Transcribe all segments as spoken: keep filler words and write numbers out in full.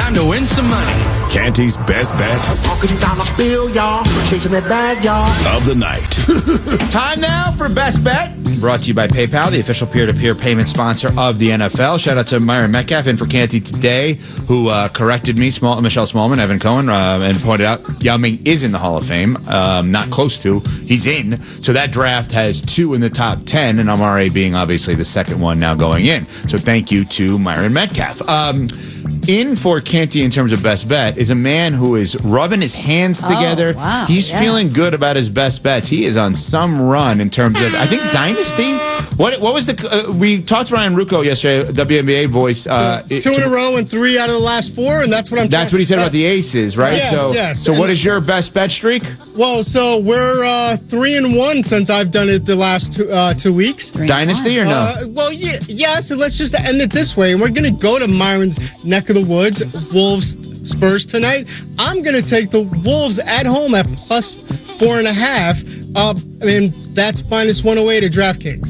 Time to win some money. Canty's best bet Talking down the bill, y'all. Chasing that bag, y'all. of the night. Time now for Best Bet. Brought to you by PayPal, the official peer-to-peer payment sponsor of the N F L. Shout out to Myron Metcalf in for Canty today, who uh, corrected me, Small, Michelle Smallman, Evan Cohen, uh, and pointed out Yao Ming is in the Hall of Fame. Um, not close to. He's in. So that draft has two in the top ten, and Amare being obviously the second one now going in. So thank you to Myron Metcalf. Um, in for Canty in terms of Best Bet is a man who is rubbing his hands together. Oh, wow. He's Yes. feeling good about his best bets. He is on some run in terms of, I think, Dynasty. What what was the, uh, we talked to Ryan Rucco yesterday, W N B A voice. Uh, Two it- in to- a row and three out of the last four, and that's what I'm. That's trying- what he said uh, about the Aces, right? Yes, so, yes. so what And- is your best bet streak? Well, so we're uh, three and one since I've done it the last two, uh, two weeks. Dynasty or no? Uh, well, yeah, yeah. So let's just end it this way. We're gonna go to Myron's neck of the woods, Wolves Spurs tonight. I'm gonna take the Wolves at home at plus four and a half. Uh, I mean, that's minus one oh eight at DraftKings.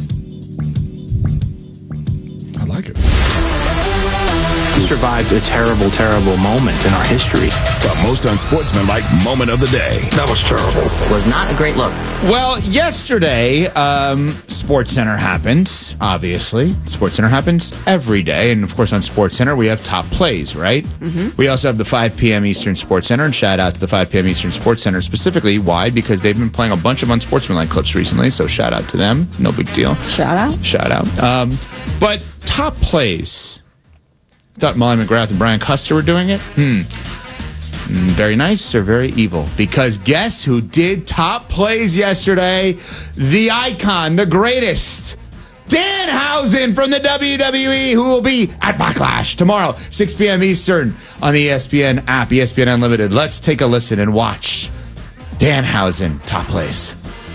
I like it. Survived a terrible, terrible moment in our history. The most unsportsmanlike moment of the day. That was terrible. Was not a great look. Well, yesterday, um, SportsCenter happened, obviously. SportsCenter happens every day. And, of course, on SportsCenter, we have top plays, right? Mm-hmm. We also have the five p.m. Eastern SportsCenter. And shout out to the five p.m. Eastern SportsCenter specifically. Why? Because they've been playing a bunch of unsportsmanlike clips recently. So shout out to them. No big deal. Shout out. Shout out. Um, but top plays. Thought Molly McGrath and Brian Custer were doing it. Hmm. Mm, Very nice or very evil? Because guess who did top plays yesterday? The icon, the greatest, Danhausen from the W W E, who will be at Backlash tomorrow, six p.m. Eastern on the E S P N app, E S P N Unlimited. Let's take a listen and watch Danhausen top plays.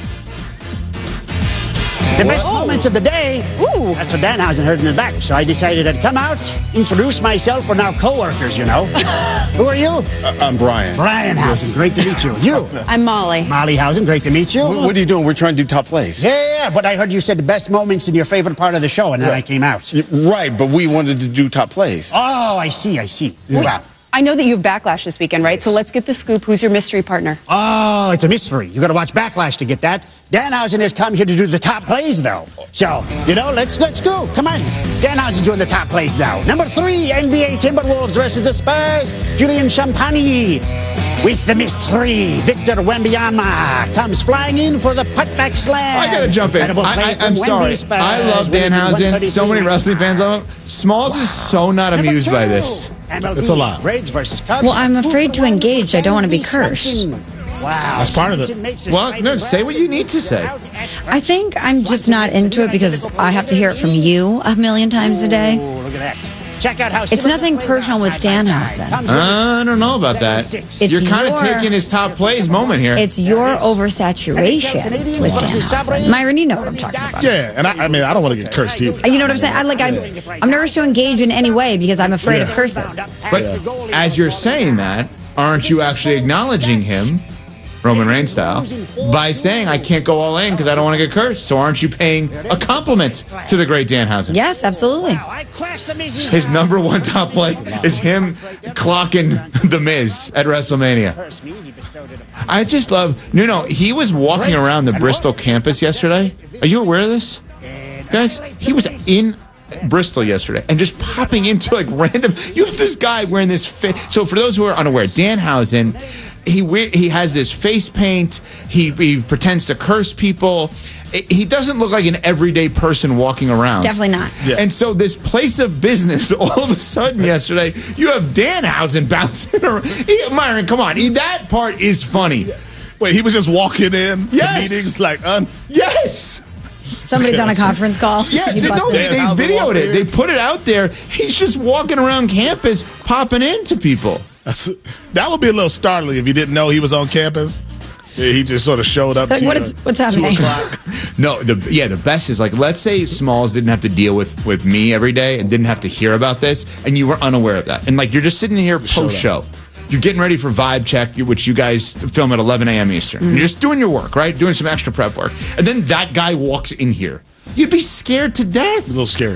The best moments of the day. Ooh. That's what Danhausen heard in the back. So I decided I'd come out, introduce myself. We're now co-workers, you know. Who are you? Uh, I'm Brian. Brian Hausen. Great to meet you. You? I'm Molly. Molly Hausen. Great to meet you. What, what are you doing? We're trying to do top plays. Yeah, yeah, yeah, but I heard you said the best moments in your favorite part of the show, and then I came out. Right, but we wanted to do top plays. Oh, I see, I see. Wow. I know that you have Backlash this weekend, right? So let's get the scoop. Who's your mystery partner? Oh, it's a mystery. You got to watch Backlash to get that. Danhausen has come here to do the top plays, though. So, you know, let's let's go. Come on. Danhausen's doing the top plays now. Number three, N B A Timberwolves versus the Spurs. Julian Champagny with the mystery. Victor Wembanyama comes flying in for the putback slam. I gotta jump in. Incredible I, play I, from I'm Wemby sorry. Spurs. I love Winning Danhausen. So many one thirty-three. wrestling fans love him. Smalls is so not Number amused two, by this. M L B It's a lot. Raids versus Cubs. Well, I'm afraid to engage. I don't want to be cursed. Wow. That's part of it. Well, no, say what you need to say. I think I'm just not into it because I have to hear it from you a million times a day. Ooh, look at that. Check out how It's nothing personal with Danhausen. I don't know about that. It's You're kind of your- taking his top plays moment here. It's your oversaturation with Danhausen. Myron, you know what I'm talking about. Yeah, and I, I mean, I don't want to get cursed either. You know what I'm saying? I like I'm, I'm nervous to engage in any way because I'm afraid of curses. But as you're saying that, aren't you actually acknowledging him, Roman Reigns style, by saying I can't go all in because I don't want to get cursed? So aren't you paying a compliment to the great Danhausen? Yes, absolutely. His number one top play is him clocking The Miz at WrestleMania. I just love, no, no, he was walking around the Bristol campus yesterday. Are you aware of this? Guys, he was in Bristol yesterday and just popping into like random, you have this guy wearing this fit. So for those who are unaware, Danhausen, he we- he has this face paint. He, he pretends to curse people. He doesn't look like an everyday person walking around. Definitely not. Yeah. And so this place of business, all of a sudden yesterday, you have Danhausen bouncing around. He, Myron, come on. He, that part is funny. Wait, he was just walking in Yes. to meetings like, un- Yes. Somebody's on a conference call. Yeah, You they, no, busted they, it. they Danhausen videoed walking it. in. They put it out there. He's just walking around campus, popping into people. That's, that would be a little startling if you didn't know he was on campus. Yeah, he just sort of showed up Like, to what you is- at what's two happening? o'clock. No, the yeah, the best is like, let's say Smalls didn't have to deal with with me every day and didn't have to hear about this, and you were unaware of that, and like you're just sitting here post show, you're getting ready for Vibe Check, which you guys film at eleven a.m. Eastern. Mm-hmm. You're just doing your work, right? Doing some extra prep work, and then that guy walks in here. You'd be scared to death. A little scary.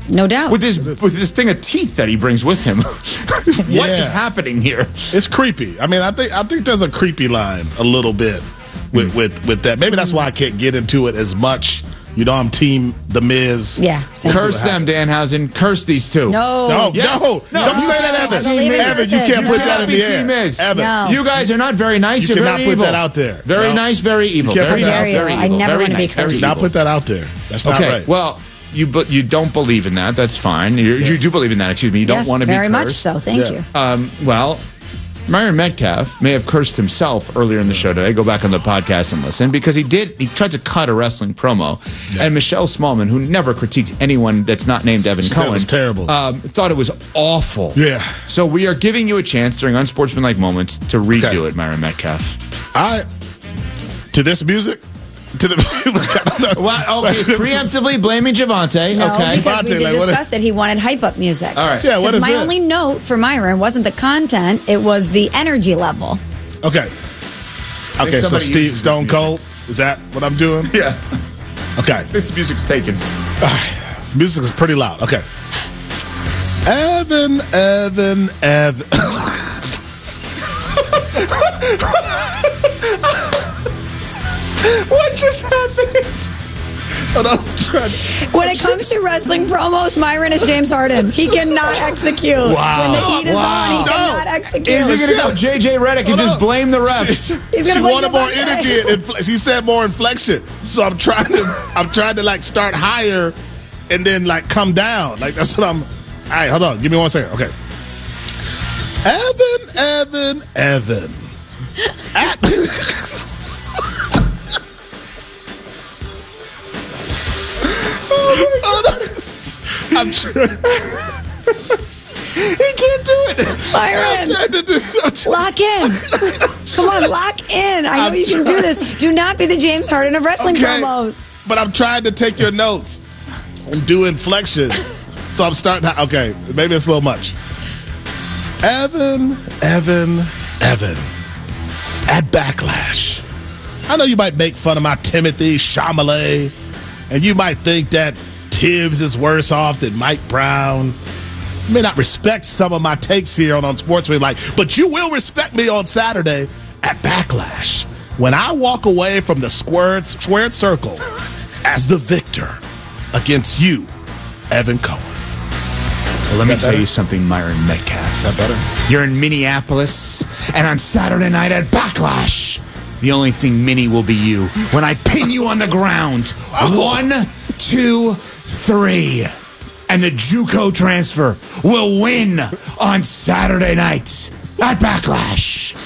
No doubt. With this with this thing of teeth that he brings with him. What Yeah. is happening here? It's creepy. I mean, I think I think there's a creepy line a little bit with Mm. with, with that. Maybe that's why I can't get into it as much. You know, I'm team The Miz. Yeah. same. Curse them, Danhausen. Curse these two. No. No, Yes. no, No. don't say that, I Evan. believe in Evan, you person. can't put No. that in the Team air. is. Evan, No. You guys are not very nice. You You're cannot very put evil. that out there. Very No. nice, very evil. can't Very put that nice, out there. very I evil. never very wanna be nice, very cursed. do not evil. put that out there. That's not Okay, right. well, you but you don't believe in that. That's fine. You're, You do believe in that. Excuse me. You don't Yes, want to be very much cursed. so. Thank Yeah. you. Um, well, Myron Metcalf may have cursed himself earlier in the show today. Go back on the podcast and listen because he did. He tried to cut a wrestling promo, and Michelle Smallman, who never critiques anyone that's not named Evan She said Cohen, it was terrible. Um, thought it was awful. Yeah. So we are giving you a chance during unsportsmanlike moments to redo Okay. it, Myron Metcalf. All right. To this music? To the Well, okay, preemptively blaming Javante. No, okay. because we Javante, did like, what discuss it. He wanted hype up music. All right. Yeah, what Because is my this? only note for Myron wasn't the content; it was the energy level. Okay. Okay, so somebody Steve uses this Stone music. Cold, is that what I'm doing? Yeah. Okay. This music's taken. All right. The music is pretty loud. Okay. Evan, Evan, Evan. What just happened? Hold on, I'm trying to- When it comes to wrestling promos, Myron is James Harden. He cannot execute. Wow. When the heat is Wow. on, he No. cannot execute. Is he going to go J J Redick and Hold just on. blame the refs? He's she gonna blame wanted more Javante. energy. And infl- she said more inflection. So I'm trying to, I'm trying to like start higher, and then like come down. Like that's what I'm. All right, hold on. Give me one second. Okay. Evan, Evan, Evan. At- Hold on. I'm trying. He can't do it. I'm Myron, trying to do. I'm trying- lock in. Come on, lock in. I know I'm you can do this. Do not be the James Harden of wrestling Okay. promos. But I'm trying to take your notes and do inflection. So I'm starting to, okay, maybe it's a little much. Evan, Evan, Evan. At Backlash. I know you might make fun of my Timothy Chalamet, and you might think that Tibbs is worse off than Mike Brown. You may not respect some of my takes here on Unsportsmanlike, but you will respect me on Saturday at Backlash when I walk away from the squared, squared circle as the victor against you, Evan Cohen. Well, let me Is that tell better? you something, Myron Metcalf. Is that better? You're in Minneapolis, and on Saturday night at Backlash, the only thing mini will be you when I pin you on the ground. Oh. One, two, three. And the JUCO transfer will win on Saturday night at Backlash.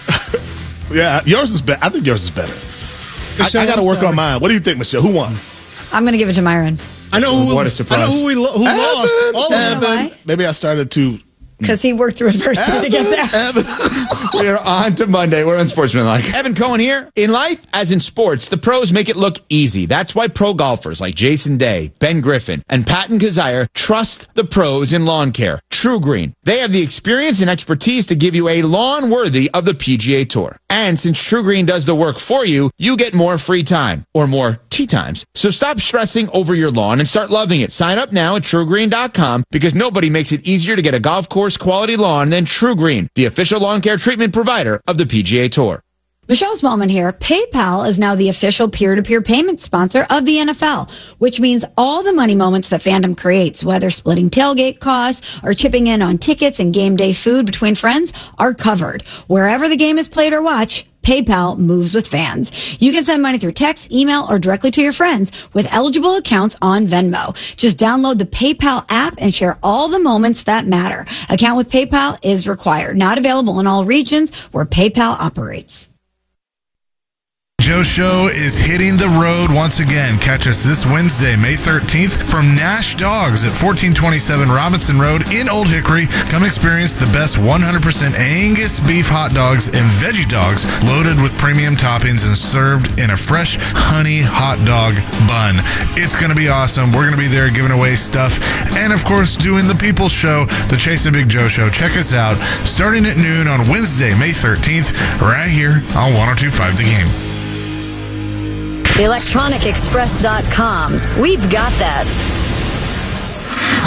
Yeah, yours is better. I think yours is better. I, Michelle, I got to I'm work sorry. on mine. What do you think, Michelle? Who won? I'm going to give it to Myron I know who. What a surprise. I know who, we lo- who lost. Evan, All of them. know Evan. why? Maybe I started to. because he worked through adversity to get there. Evan. We're on to Monday. We're on Sportsmanlike. Evan Cohen here. In life, as in sports, the pros make it look easy. That's why pro golfers like Jason Day, Ben Griffin, and Patton Kazire trust the pros in lawn care. True Green. They have the experience and expertise to give you a lawn worthy of the P G A Tour. And since True Green does the work for you, you get more free time or more tee times. So stop stressing over your lawn and start loving it. Sign up now at true green dot com because nobody makes it easier to get a golf course quality lawn than True Green, the official lawn care treatment provider of the P G A Tour. Michelle Smallman here. PayPal is now the official peer-to-peer payment sponsor of the N F L, which means all the money moments that fandom creates, whether splitting tailgate costs or chipping in on tickets and game day food between friends, are covered. Wherever the game is played or watched, PayPal moves with fans. You can send money through text, email, or directly to your friends with eligible accounts on Venmo. Just download the PayPal app and share all the moments that matter. Account with PayPal is required. Not available in all regions where PayPal operates. Joe Show is hitting the road once again. Catch us this Wednesday, May thirteenth, from Nash Dogs at fourteen twenty-seven Robinson Road in Old Hickory. Come experience the best one hundred percent Angus beef hot dogs and veggie dogs loaded with premium toppings and served in a fresh honey hot dog bun. It's going to be awesome. We're going to be there giving away stuff and, of course, doing the People's Show, the Chase and Big Joe Show. Check us out starting at noon on Wednesday, May thirteenth, right here on one oh two point five The Game. electronic express dot com. We've got that.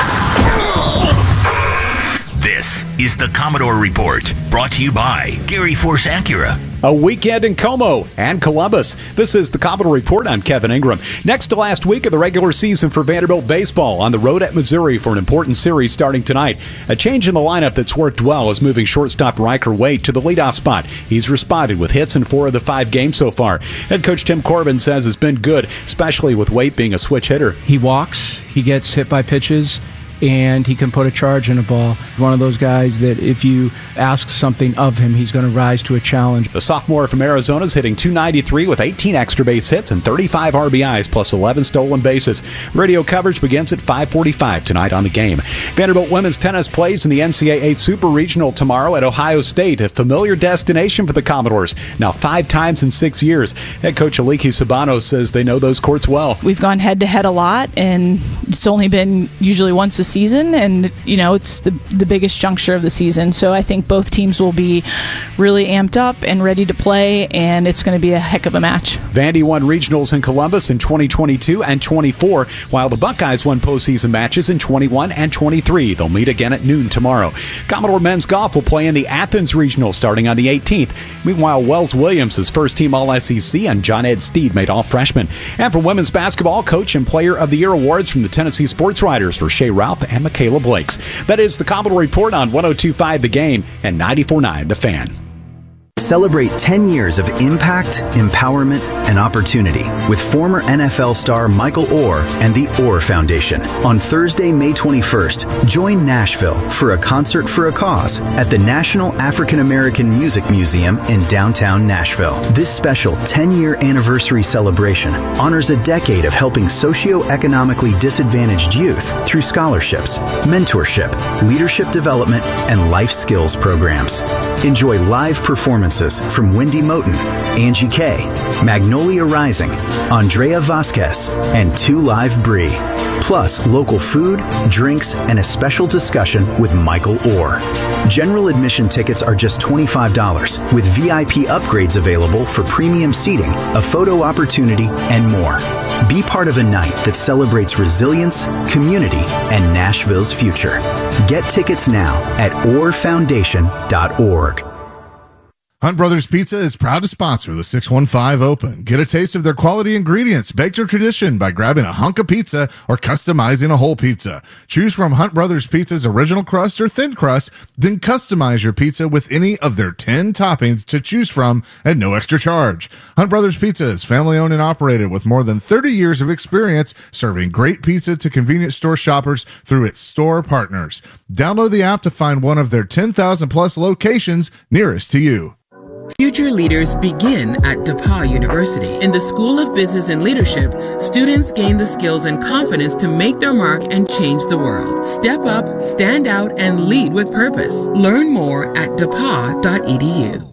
This is the Commodore Report, brought to you by Gary Force Acura. A weekend in Como and Columbus. This is the Commodore Report. I'm Kevin Ingram. Next to last week of the regular season for Vanderbilt baseball, on the road at Missouri for an important series starting tonight. A change in the lineup that's worked well is moving shortstop Riker Waite to the leadoff spot. He's responded with hits in four of the five games so far. Head coach Tim Corbin says it's been good, especially with Waite being a switch hitter. He walks, he gets hit by pitches, and he can put a charge in a ball. One of those guys that if you ask something of him, he's going to rise to a challenge. The sophomore from Arizona is hitting two ninety-three with eighteen extra base hits and thirty-five R B Is plus eleven stolen bases. Radio coverage begins at five forty-five tonight on The Game. Vanderbilt women's tennis plays in the N C double A Super Regional tomorrow at Ohio State, a familiar destination for the Commodores, now five times in six years. Head coach Aliki Sabanos says they know those courts well. We've gone head-to-head a lot, and it's only been usually once a season, and you know it's the the biggest juncture of the season, so I think both teams will be really amped up and ready to play, and it's going to be a heck of a match. Vandy won regionals in Columbus in twenty twenty-two and twenty-four, while the Buckeyes won postseason matches in twenty-one and twenty-three. They'll meet again at noon tomorrow. Commodore men's golf will play in the Athens Regional starting on the eighteenth. Meanwhile, Wells Williams is first team All S E C, and John Ed Steed made all freshmen. And for women's basketball, coach and player of the year awards from the Tennessee Sports Writers for Shea Ralph and Michaela Blakes. That is the Commodore Report on one oh two point five The Game and ninety-four point nine The Fan. Celebrate ten years of impact, empowerment, and opportunity with former N F L star Michael Orr and the Orr Foundation. On Thursday, May twenty-first, join Nashville for a concert for a cause at the National African American Music Museum in downtown Nashville. This special ten-year anniversary celebration honors a decade of helping socioeconomically disadvantaged youth through scholarships, mentorship, leadership development, and life skills programs. Enjoy live performances from Wendy Moten, Angie Kay, Magnolia Rising, Andrea Vasquez, and Two Live Brie. Plus local food, drinks, and a special discussion with Michael Orr. General admission tickets are just twenty-five dollars, with V I P upgrades available for premium seating, a photo opportunity, and more. Be part of a night that celebrates resilience, community, and Nashville's future. Get tickets now at orr foundation dot org. Hunt Brothers Pizza is proud to sponsor the six one five Open. Get a taste of their quality ingredients, baked to tradition by grabbing a hunk of pizza or customizing a whole pizza. Choose from Hunt Brothers Pizza's original crust or thin crust, then customize your pizza with any of their ten toppings to choose from at no extra charge. Hunt Brothers Pizza is family owned and operated with more than thirty years of experience serving great pizza to convenience store shoppers through its store partners. Download the app to find one of their ten thousand plus locations nearest to you. Future leaders begin at DePauw University. In the School of Business and Leadership, students gain the skills and confidence to make their mark and change the world. Step up, stand out, and lead with purpose. Learn more at d e p a w dot e d u.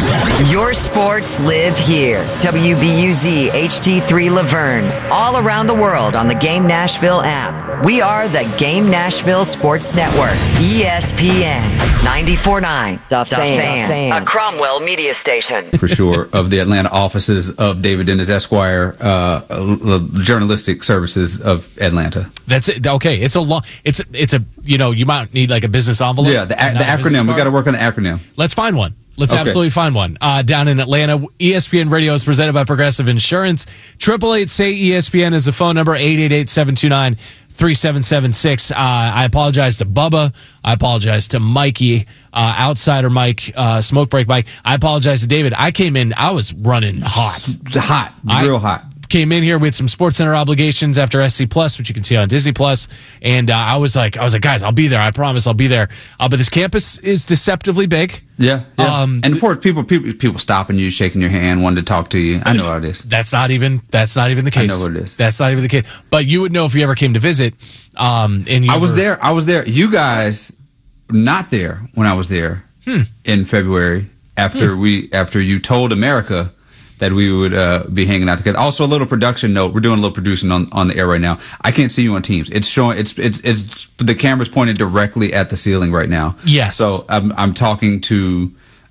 Your sports live here. W B U Z H D three Laverne. All around the world on the Game Nashville app. We are the Game Nashville Sports Network. E S P N ninety-four point nine. The, the fan. fan. A Cromwell media station. For sure, of the Atlanta offices of David Dennis Esquire, uh, journalistic services of Atlanta. That's it. Okay. It's a long, it's, it's a, you know, you might need like a business envelope. Yeah, the, the acronym. We got to work on the acronym. Let's find one. Let's okay. absolutely find one. Uh, down in Atlanta, E S P N Radio is presented by Progressive Insurance. Triple eight say E S P N is the phone number. eight eight eight, seven two nine, three seven seven six. Uh, I apologize to Bubba. I apologize to Mikey, uh, Outsider Mike, uh, Smoke Break Mike. I apologize to David. I came in, I was running hot. Hot. Real I, hot. Came in here with some Sports Center obligations after S C Plus, which you can see on Disney Plus, and uh, I was like, I was like, guys, I'll be there. I promise, I'll be there. Uh, but this campus is deceptively big. Yeah, yeah. Um, and of course, people, people, people stopping you, shaking your hand, wanting to talk to you. I know how it is. That's not even. That's not even the case. I know what it is. That's not even the case. But you would know if you ever came to visit. Um, and you I was were, there. I was there. You guys, not there when I was there hmm. in February after hmm. we after you told America that we would uh, be hanging out together. Also, a little production note. We're doing a little producing on, on the air right now. I can't see you on Teams. It's showing. It's it's it's the camera's pointed directly at the ceiling right now. Yes. So I'm I'm talking to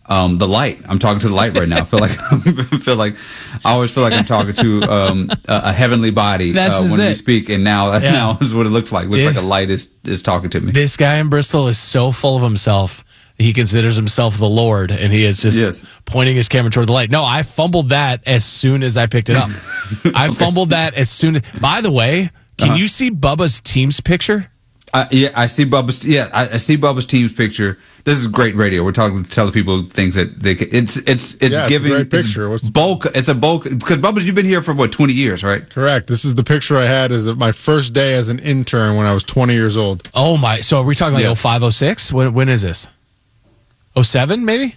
um, the light. I'm talking to the light right now. I feel like I feel like I always feel like I'm talking to um, a, a heavenly body That's uh, when it. we speak, and now Yeah. now is what it looks like. It looks Yeah. like a light is is talking to me. This guy in Bristol is so full of himself. He considers himself the Lord, and he is just Yes. pointing his camera toward the light. No, I fumbled that as soon as I picked it up. I fumbled that as soon as. By the way, can Uh-huh. you see Bubba's team's picture? Uh, yeah, I see Bubba's. Yeah, I, I see Bubba's team's picture. This is great radio. We're talking to tell people things that they. Can, it's it's it's Yeah, it's a giving great picture. It's bulk. It's a bulk because Bubba's. You've been here for what twenty years, right? Correct. This is the picture I had as of my first day as an intern when I was twenty years old. Oh my! So are we talking like Yeah. oh five, oh six? When when is this? oh seven maybe?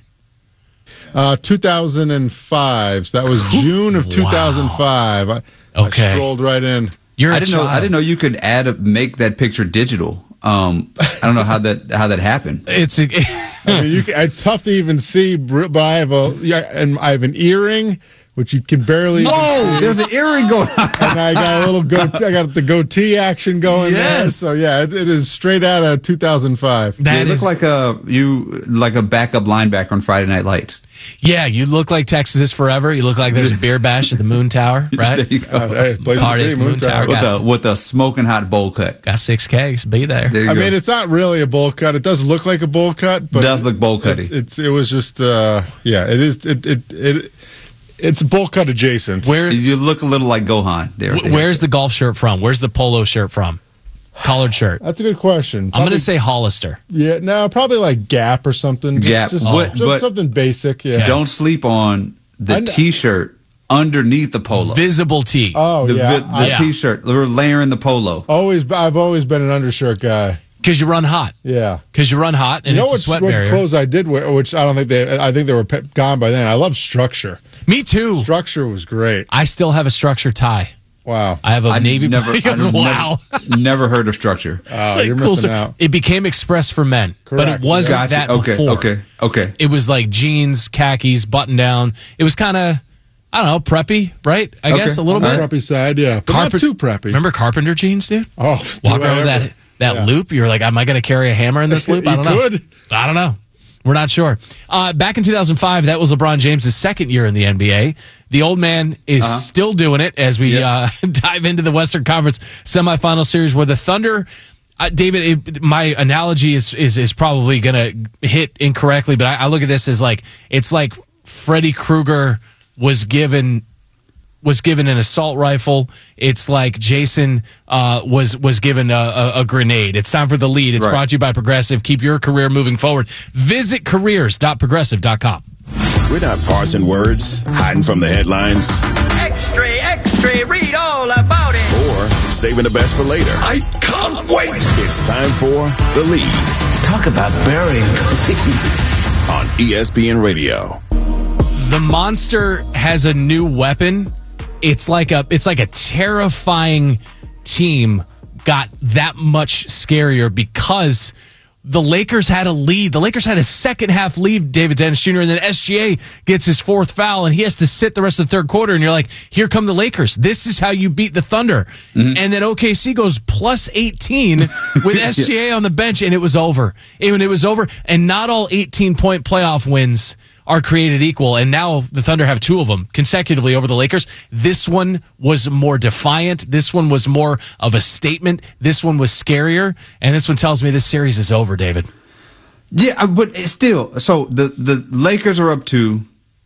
Uh, two thousand five. So that was June of two thousand five. I, Okay. I strolled right in. I didn't know. I didn't know you could add a, make that picture digital. Um, I don't know how that how that happened. It's a, I mean, you can, it's tough to even see, but I have a yeah, and I have an earring which you can barely. Oh, there's an earring going on. And I got a little goat. I got the goatee action going. There. Yes. So yeah, it, it is straight out of two thousand five. You look like a you like a backup linebacker on Friday Night Lights. Yeah, you look like Texas is forever. You look like there's a beer bash at the Moon Tower, right? There you go. Uh, hey, place to Party be, at the Moon Tower. with Got a with a smoking hot bowl cut. Got six Ks. Be there. There you I go. mean, it's not really a bowl cut. It does look like a bowl cut, but Does look bowl cutty. It, it's it was just uh, yeah. It is it it it. It's bowl cut adjacent. Where you look a little like Gohan there. Wh- Where's the golf shirt from? Where's the polo shirt from? Collared shirt. That's a good question. I'm going Probably- to say Hollister. Yeah, no, probably like Gap or something. Just- Gap. just, What- just but- something basic. Yeah. Don't sleep on I the know. T-shirt underneath the polo. Visible tee. Oh the, yeah, vi- the I- T-shirt. We're layering the polo. Always, I've always been an undershirt guy. Because you run hot. Yeah. Because you run hot and you know it's a what, sweat what barrier. clothes I did wear, which I don't think they, I think they were pe- gone by then. I love Structure. Me too. Structure was great. I still have a Structure tie. Wow. I have a I navy never, blue. He goes, I've wow. Never, never heard of Structure. Oh, Like, you're cool missing stuff. out. It became Express for men, but Correct. it wasn't Gotcha. that Okay, before. okay, okay. It was like jeans, khakis, button down. It was kind of, I don't know, preppy, right? I Okay. guess a little On the bit. preppy side, yeah, but Carpet- not too preppy. Remember carpenter jeans, dude? Oh, Walk do I around with ever. that that Yeah. loop. You're like, am I going to carry a hammer in this loop? I You don't know. could. I don't know. We're not sure. Uh, back in two thousand five, that was LeBron James' second year in the N B A. The old man is Uh-huh. still doing it as we uh, dive into the Western Conference semifinal series where the Thunder. Uh, David, it, my analogy is is is probably going to hit incorrectly, but I, I look at this as like it's like Freddy Krueger was given was given an assault rifle. It's like Jason uh, was was given a, a, a grenade. It's time for the lead. It's Right. brought to you by Progressive. Keep your career moving forward. Visit careers dot progressive dot com. We're not parsing words, hiding from the headlines, Extra, extra, read all about it. or saving the best for later. I can't wait. It's time for The Lead. Talk about burying the lead. On E S P N Radio. The monster has a new weapon. It's like a it's like a terrifying team got that much scarier because the Lakers had a lead. The Lakers had a second half lead, David Dennis Junior, and then S G A gets his fourth foul and he has to sit the rest of the third quarter. And you're like, here come the Lakers. This is how you beat the Thunder. Mm-hmm. And then O K C goes plus eighteen with S G A on the bench and it was over. And it was over. And not all eighteen point playoff wins are created equal, and now the Thunder have two of them consecutively over the Lakers. This one was more defiant. This one was more of a statement. This one was scarier, and this one tells me this series is over, David. Yeah, but it's still. So the the Lakers are up two.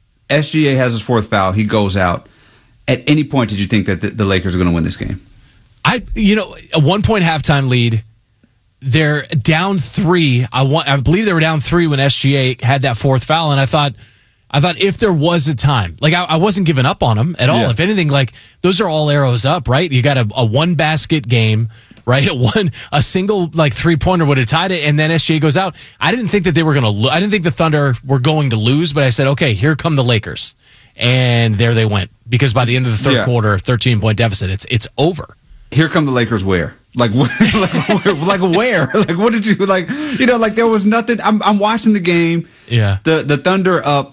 S G A has his fourth foul. He goes out. At any point, did you think that the, the Lakers are going to win this game? I, you know, a one point halftime lead. They're down three. I want. I believe they were down three when S G A had that fourth foul, and I thought, I thought if there was a time, like I, I wasn't giving up on them at all. Yeah. If anything, like those are all arrows up, right? You got a, a one basket game, right? A one, a single like three pointer would have tied it, and then S G A goes out. I didn't think that they were going to. Lo- I didn't think the Thunder were going to lose, but I said, okay, here come the Lakers, and there they went because by the end of the third Yeah. quarter, thirteen point deficit, it's it's over. Here come the Lakers. Where? Like, like, where, like where? Like, what did you like? You know, like there was nothing. I'm, I'm watching the game. Yeah. The the Thunder up.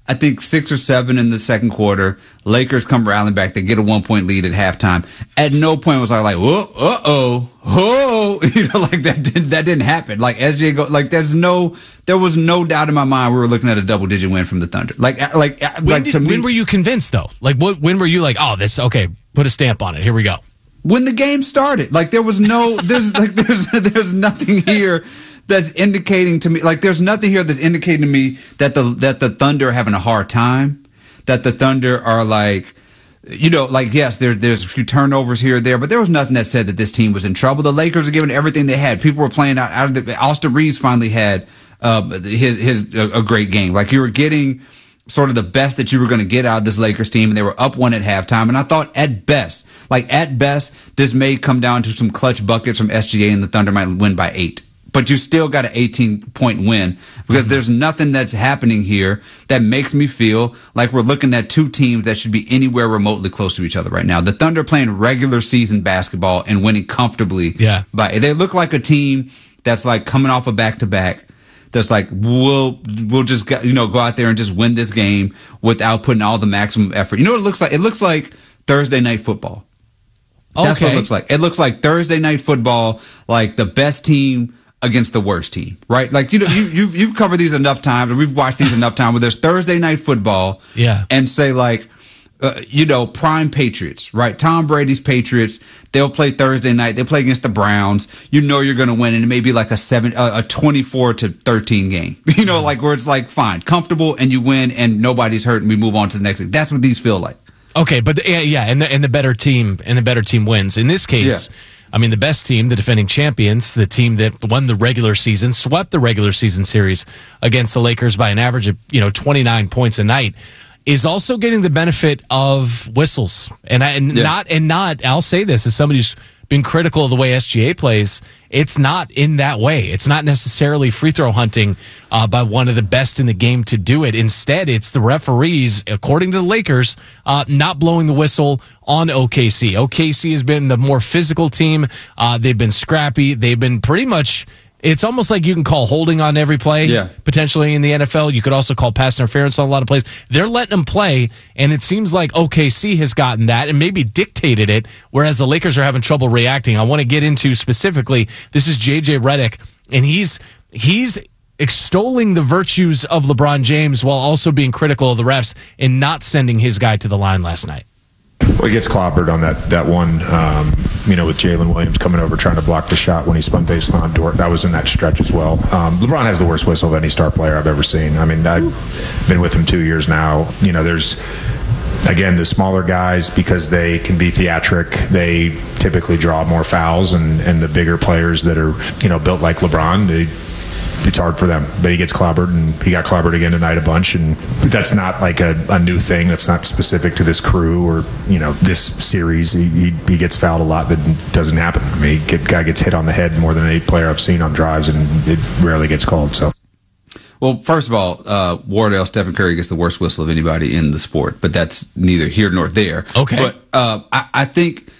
I think six or seven in the second quarter. Lakers come rallying back. They get a one point lead at halftime. At no point was I like, whoa, uh oh, oh, you know, like that didn't that didn't happen. Like S J go, like there's no, there was no doubt in my mind we were looking at a double digit win from the Thunder. Like, like, When, like did, to me, when were you convinced though? Like, what? When were you like, oh, this okay? Put a stamp on it. Here we go. When the game started, like there was no, there's like there's there's nothing here that's indicating to me, like there's nothing here that's indicating to me that the that the Thunder are having a hard time, that the Thunder are like, you know, like yes, there there's a few turnovers here or there, but there was nothing that said that this team was in trouble. The Lakers are giving everything they had. People were playing out, out of the. Austin Reeves finally had um, his his a, a great game. Like you were getting sort of the best that you were going to get out of this Lakers team, and they were up one at halftime. And I thought at best, like at best, this may come down to some clutch buckets from S G A, and the Thunder might win by eight. But you still got an eighteen-point win because mm-hmm. there's nothing that's happening here that makes me feel like we're looking at two teams that should be anywhere remotely close to each other right now. The Thunder playing regular season basketball and winning comfortably. Yeah. But they look like a team that's like coming off a back-to-back. That's like we'll we'll just go, you know go out there and just win this game without putting all the maximum effort. You know what it looks like? It looks like Thursday night football. That's okay. what it looks like. It looks like Thursday night football, like the best team against the worst team, right? Like you know you you've you've covered these enough times, and we've watched these enough times where there's Thursday night football, yeah, and say like. Uh, you know, prime Patriots, right? Tom Brady's Patriots. They'll play Thursday night. They play against the Browns. You know you're going to win, and it may be like a seven, uh, a twenty-four to thirteen game. You know, like where it's like fine, comfortable, and you win, and nobody's hurt, and we move on to the next thing. That's what these feel like. Okay, but yeah, yeah, and the, and the better team and the better team wins. In this case, yeah. I mean, the best team, the defending champions, the team that won the regular season, swept the regular season series against the Lakers by an average of you know twenty-nine points a night, is also getting the benefit of whistles. And, I, and yeah. not, and not, I'll say this as somebody who's been critical of the way S G A plays, it's not in that way. It's not necessarily free throw hunting uh, by one of the best in the game to do it. Instead, it's the referees, according to the Lakers, uh, not blowing the whistle on O K C. O K C has been the more physical team. Uh, they've been scrappy. They've been pretty much... It's almost like you can call holding on every play, yeah. potentially in the N F L. You could also call pass interference on a lot of plays. They're letting them play, and it seems like O K C has gotten that and maybe dictated it, whereas the Lakers are having trouble reacting. I want to get into specifically, this is J J Redick, and he's he's extolling the virtues of LeBron James while also being critical of the refs and not sending his guy to the line last night. Well, he gets clobbered on that that one, um, you know, with Jalen Williams coming over trying to block the shot when he spun baseline on Dort. That was in that stretch as well. Um, LeBron has the worst whistle of any star player I've ever seen. I mean, I've been with him two years now. You know, there's, again, the smaller guys, because they can be theatric, they typically draw more fouls, and, and the bigger players that are, you know, built like LeBron, they, it's hard for them, but he gets clobbered, and he got clobbered again tonight a bunch, and that's not like a, a new thing. That's not specific to this crew or, you know, this series. He, he, he gets fouled a lot that doesn't happen. I mean, he get, guy gets hit on the head more than any player I've seen on drives, and it rarely gets called. So, well, first of all, uh, Wardell, Stephen Curry gets the worst whistle of anybody in the sport, but that's neither here nor there. Okay. But uh, I, I think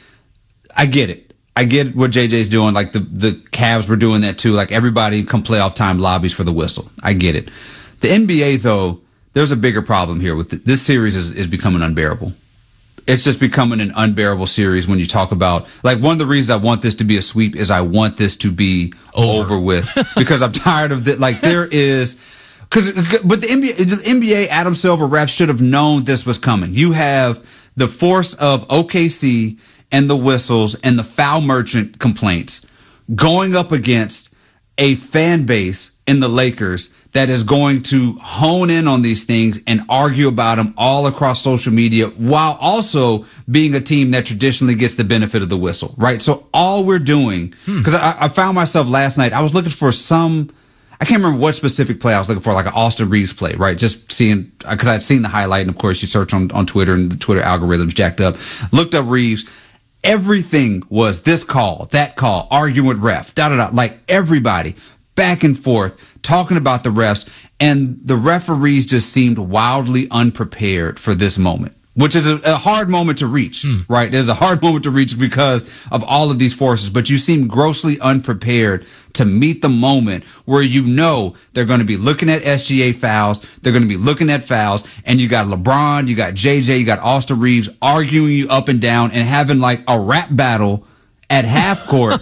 I get it. I get what J J's doing. Like the, the Cavs were doing that too. Like everybody come playoff time lobbies for the whistle. I get it. The N B A, though, there's a bigger problem here with the, this series is, is becoming unbearable. It's just becoming an unbearable series when you talk about, like, one of the reasons I want this to be a sweep is I want this to be over, over with because I'm tired of it. Like there is, because but the N B A, the N B A Adam Silver refs should have known this was coming. You have the force of O K C and the whistles and the foul merchant complaints going up against a fan base in the Lakers that is going to hone in on these things and argue about them all across social media, while also being a team that traditionally gets the benefit of the whistle, right? So all we're doing, because hmm. I, I found myself last night, I was looking for some, I can't remember what specific play I was looking for, like an Austin Reeves play, right? Just seeing, because I'd seen the highlight, and of course you search on, on Twitter and the Twitter algorithm's jacked up. Looked up Reeves. Everything was this call, that call, arguing with ref, da da da, like everybody back and forth talking about the refs, and the referees just seemed wildly unprepared for this moment. which is a, a hard moment to reach, mm. right? There's a hard moment to reach because of all of these forces, but you seem grossly unprepared to meet the moment where you know they're going to be looking at S G A fouls, they're going to be looking at fouls, and you got LeBron, you got J J, you got Austin Reeves arguing you up and down and having like a rap battle at half court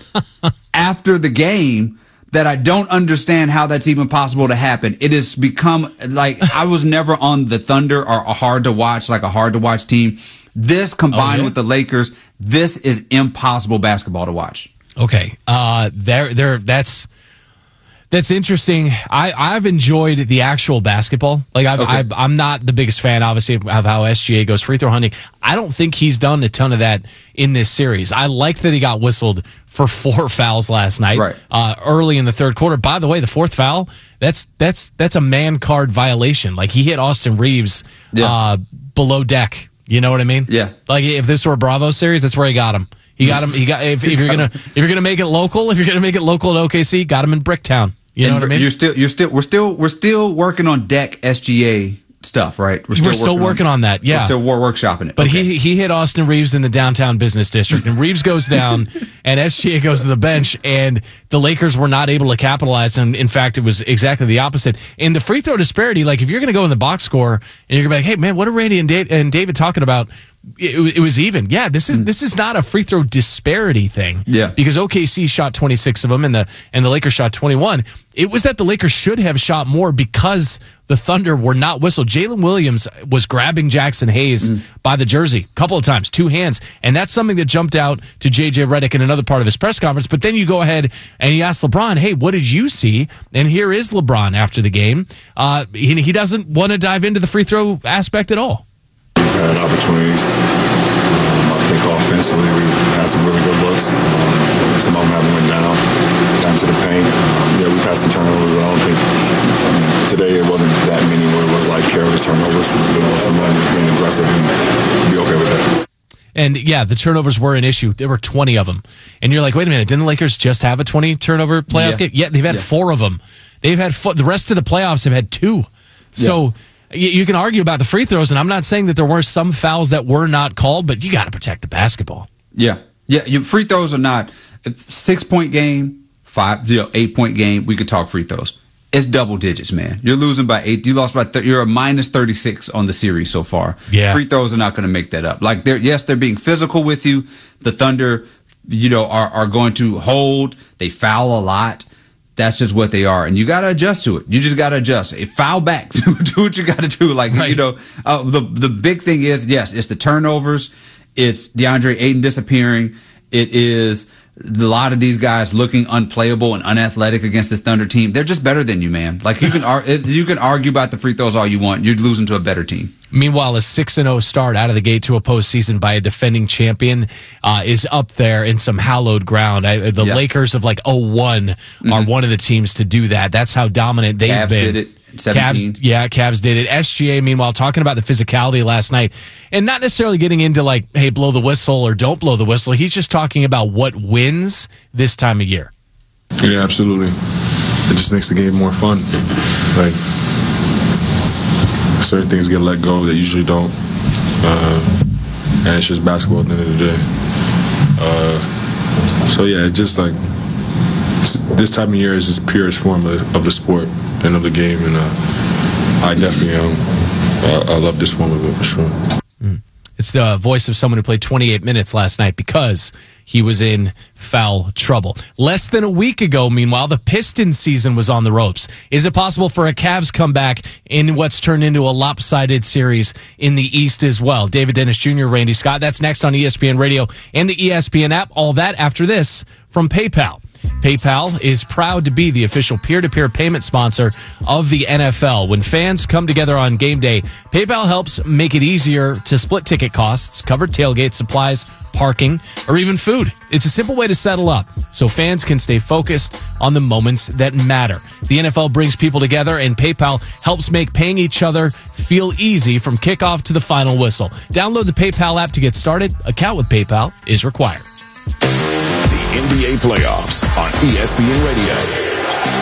after the game that I don't understand how that's even possible to happen. It has become like I was never on the Thunder or a hard to watch, like a hard to watch team. This combined oh, yeah? with the Lakers, this is impossible basketball to watch. Okay. Uh, there, there, that's, that's interesting. I, I've enjoyed the actual basketball. Like I've, okay. I've, I'm not the biggest fan, obviously, of how S G A goes free throw hunting. I don't think he's done a ton of that in this series. I like that he got whistled for four fouls last night, right. uh, early in the third quarter. By the way, the fourth foul, that's, that's, that's a man card violation. Like he hit Austin Reeves, yeah. uh, below deck. You know what I mean? Yeah. Like if this were a Bravo series, that's where he got him. He got him. He got if, if you're gonna if you're gonna make it local, if you're gonna make it local at O K C, got him in Bricktown. You know and what I mean? You're still, you're still, we're still, we're still working on deck S G A stuff, right? We're still, we're still working, working on, on that. Yeah, we're still war workshopping it. But okay. he he hit Austin Reeves in the downtown business district, and Reeves goes down, and S G A goes to the bench, and the Lakers were not able to capitalize. And in fact, it was exactly the opposite. In the free throw disparity, like if you're going to go in the box score and you're going to be like, hey man, what are Randy and, Dave, and David talking about? It, it was even. Yeah, this is mm. this is not a free throw disparity thing. Yeah. Because O K C shot twenty-six of them and the and the Lakers shot twenty-one. It was that the Lakers should have shot more because the Thunder were not whistled. Jalen Williams was grabbing Jackson Hayes mm. by the jersey a couple of times, two hands. And that's something that jumped out to J J Redick in another part of his press conference. But then you go ahead and you ask LeBron, hey, what did you see? And here is LeBron after the game. Uh, he, he doesn't want to dive into the free throw aspect at all. Had opportunities. Um, I think offensively we had some really good looks. Um, some of them haven't went down, down to the paint. Um, yeah, we've had some turnovers, but I don't think I mean, today it wasn't that many where it was like careless turnovers. You know, someone is being aggressive and be okay with that. And yeah, the turnovers were an issue. There were twenty of them. And you're like, wait a minute, didn't the Lakers just have a twenty turnover playoff yeah. game? Yeah, they've had yeah. four of them. They've had four, the rest of the playoffs have had two. So yeah. you can argue about the free throws, and I'm not saying that there were some fouls that were not called, but you got to protect the basketball. Yeah, yeah. Your free throws are not six point game, five, you know, eight point game. We could talk free throws. It's double digits, man. You're losing by eight. You lost by. Th- you're a minus thirty-six on the series so far. Yeah, free throws are not going to make that up. Like they're yes, they're being physical with you. The Thunder, you know, are are going to hold. They foul a lot. That's just what they are, and you got to adjust to it. You just got to adjust. It, foul back. do, do what you got to do. Like right. you know, uh, the the big thing is yes, it's the turnovers. It's DeAndre Ayton disappearing. It is a lot of these guys looking unplayable and unathletic against this Thunder team. They're just better than you, man. Like you can ar- you can argue about the free throws all you want. You're losing to a better team. Meanwhile, a six and oh start out of the gate to a postseason by a defending champion uh, is up there in some hallowed ground. I, the yeah. Lakers of like oh one mm-hmm. are one of the teams to do that. That's how dominant they've Cavs been. did it. seventeen. Cavs, yeah, Cavs did it. S G A, meanwhile, talking about the physicality last night and not necessarily getting into like, hey, blow the whistle or don't blow the whistle. He's just talking about what wins this time of year. Yeah, absolutely. It just makes the game more fun. Like, certain things get let go that usually don't. Uh, and it's just basketball at the end of the day. Uh, so, yeah, it's just like this time of year is just purest form of, of the sport and of the game. And uh, I definitely um, I, I love this form of it for sure. Mm. It's the voice of someone who played twenty-eight minutes last night because he was in foul trouble. Less than a week ago, meanwhile, the Pistons season was on the ropes. Is it possible for a Cavs comeback in what's turned into a lopsided series in the East as well? David Dennis Junior, Randy Scott. That's next on E S P N Radio and the E S P N app. All that after this from PayPal. PayPal is proud to be the official peer-to-peer payment sponsor of the N F L. When fans come together on game day, PayPal helps make it easier to split ticket costs, cover tailgate supplies, parking, or even food. It's a simple way to settle up so fans can stay focused on the moments that matter. The N F L brings people together, and PayPal helps make paying each other feel easy from kickoff to the final whistle. Download the PayPal app to get started. Account with PayPal is required. N B A playoffs on E S P N Radio.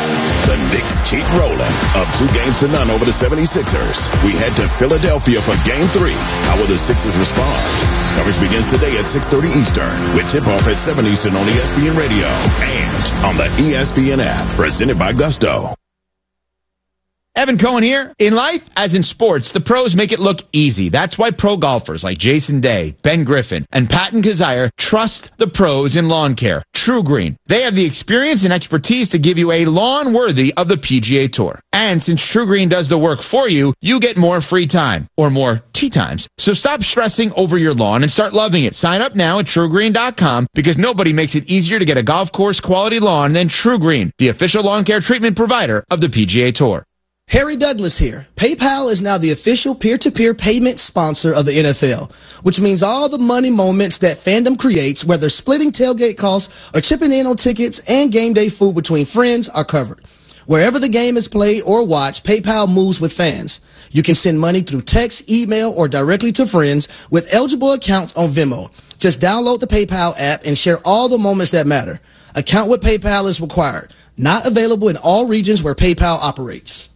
The Knicks keep rolling. Up two games to none over the seventy-sixers. We head to Philadelphia for game three. How will the Sixers respond? Coverage begins today at six thirty Eastern with tip-off at seven Eastern on E S P N Radio and on the E S P N app. Presented by Gusto. Evan Cohen here. In life, as in sports, the pros make it look easy. That's why pro golfers like Jason Day, Ben Griffin, and Patton Kazire trust the pros in lawn care. True Green. They have the experience and expertise to give you a lawn worthy of the P G A Tour. And since True Green does the work for you, you get more free time or more tee times. So stop stressing over your lawn and start loving it. Sign up now at true green dot com because nobody makes it easier to get a golf course quality lawn than True Green, the official lawn care treatment provider of the P G A Tour. Harry Douglas here. PayPal is now the official peer-to-peer payment sponsor of the N F L, which means all the money moments that fandom creates, whether splitting tailgate costs or chipping in on tickets and game day food between friends, are covered. Wherever the game is played or watched, PayPal moves with fans. You can send money through text, email, or directly to friends with eligible accounts on Venmo. Just download the PayPal app and share all the moments that matter. Account with PayPal is required. Not available in all regions where PayPal operates.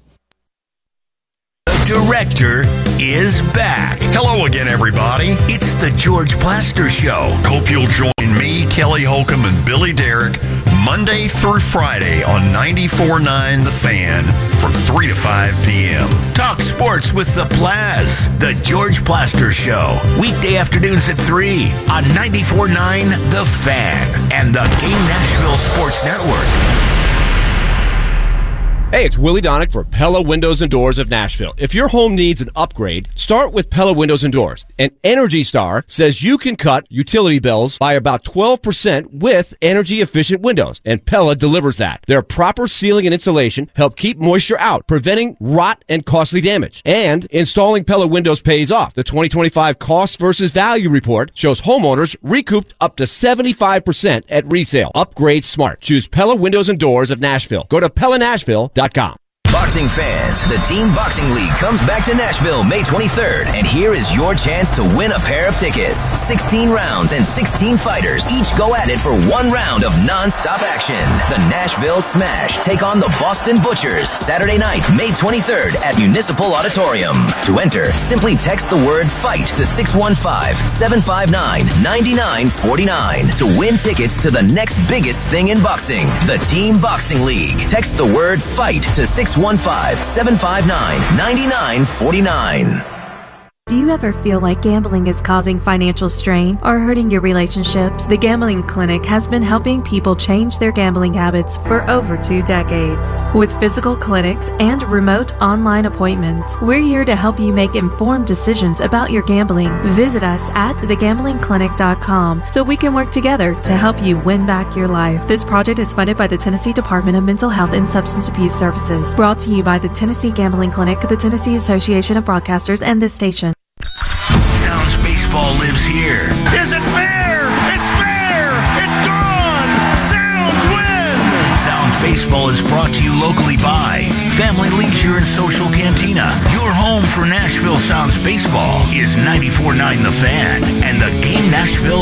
Director is back. Hello again, everybody. It's the George Plaster Show. Hope you'll join me, Kelly Holcomb, and Billy Derrick Monday through Friday on ninety-four point nine The Fan from three to five p.m. Talk sports with the Plaz. The George Plaster Show. Weekday afternoons at three on ninety-four point nine The Fan and the Game Nashville Sports Network. Hey, it's Willie Donick for Pella Windows and Doors of Nashville. If your home needs an upgrade, start with Pella Windows and Doors. And Energy Star says you can cut utility bills by about twelve percent with energy-efficient windows, and Pella delivers that. Their proper sealing and insulation help keep moisture out, preventing rot and costly damage. And installing Pella windows pays off. The twenty twenty-five Cost versus Value Report shows homeowners recouped up to seventy-five percent at resale. Upgrade smart. Choose Pella Windows and Doors of Nashville. Go to Pella Nashville dot com. Boxing fans, the Team Boxing League comes back to Nashville May twenty-third, and here is your chance to win a pair of tickets. sixteen rounds and sixteen fighters each go at it for one round of non-stop action. The Nashville Smash take on the Boston Butchers Saturday night, May twenty-third at Municipal Auditorium. To enter, simply text the word FIGHT to six one five, seven five nine, nine nine four nine to win tickets to the next biggest thing in boxing, the Team Boxing League. Text the word FIGHT to six one five, seven five nine, nine nine four nine. Do you ever feel like gambling is causing financial strain or hurting your relationships? The Gambling Clinic has been helping people change their gambling habits for over two decades. With physical clinics and remote online appointments, we're here to help you make informed decisions about your gambling. Visit us at the gambling clinic dot com so we can work together to help you win back your life. This project is funded by the Tennessee Department of Mental Health and Substance Abuse Services. Brought to you by the Tennessee Gambling Clinic, the Tennessee Association of Broadcasters, and this station. Sounds Baseball lives here. Is it fair? It's fair! It's gone! Sounds win! Sounds Baseball is brought to you locally by Family Leisure and Social Cantina. Your home for Nashville Sounds Baseball is ninety-four point nine The Fan and the Game Nashville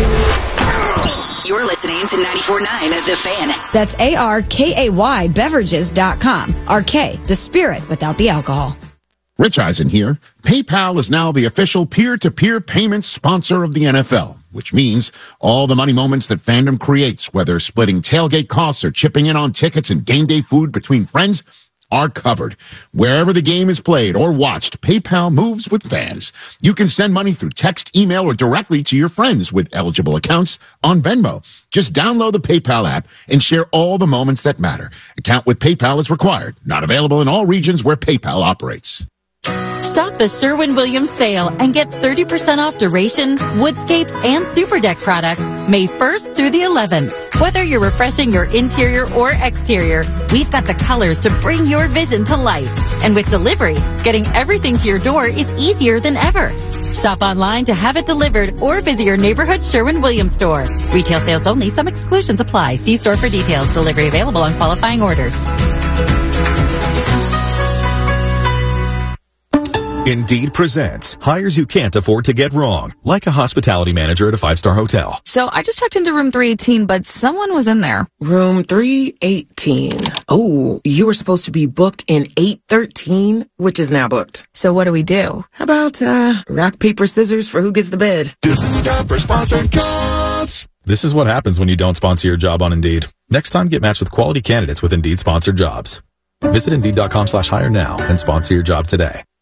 app. You're listening to ninety-four point nine The Fan. That's A R K A Y beverages dot com. R K, the spirit without the alcohol. Rich Eisen here. PayPal is now the official peer-to-peer payment sponsor of the N F L, which means all the money moments that fandom creates, whether splitting tailgate costs or chipping in on tickets and game day food between friends, are covered. Wherever the game is played or watched, PayPal moves with fans. You can send money through text, email, or directly to your friends with eligible accounts on Venmo. Just download the PayPal app and share all the moments that matter. Account with PayPal is required. Not available in all regions where PayPal operates. Shop the Sherwin-Williams sale and get thirty percent off duration, woodscapes, and super deck products May first through the eleventh. Whether you're refreshing your interior or exterior, we've got the colors to bring your vision to life. And with delivery, getting everything to your door is easier than ever. Shop online to have it delivered or visit your neighborhood Sherwin-Williams store. Retail sales only. Some exclusions apply. See store for details. Delivery available on qualifying orders. Indeed presents hires you can't afford to get wrong, like a hospitality manager at a five-star hotel. So I just checked into room three eighteen, but someone was in there. Room three eighteen. Oh, you were supposed to be booked in eight thirteen, which is now booked. So what do we do? How about, uh, rock, paper, scissors for who gets the bed? This is a job for sponsored jobs. This is what happens when you don't sponsor your job on Indeed. Next time, get matched with quality candidates with Indeed sponsored jobs. Visit Indeed.com slash hire now and sponsor your job today.